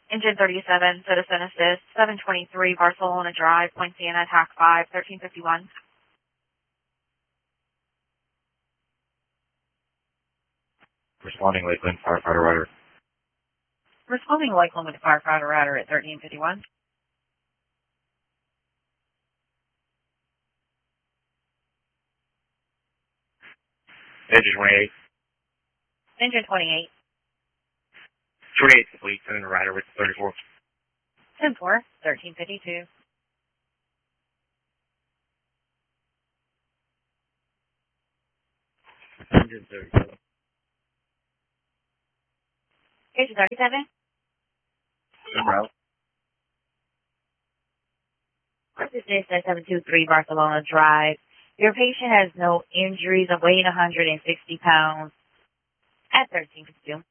Engine 37, Citizen Assist, 723 Barcelona Drive, Point Siena, TAC 5, 1351. Responding Lakeland, firefighter rider. Responding Lakeland with firefighter rider at 1351. Engine 28. Engine 28. 28 complete, sending the rider with 34. 10-4, 1352. Engine 37. Engine 37. En route. This is 723 Barcelona Drive. Your patient has no injuries of weighing 160 pounds at 1352.